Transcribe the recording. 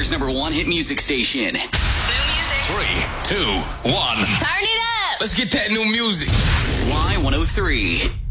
Denver's #1 hit music station. New music. 3, 2, 1. Turn it up. Let's get that new music. Y103.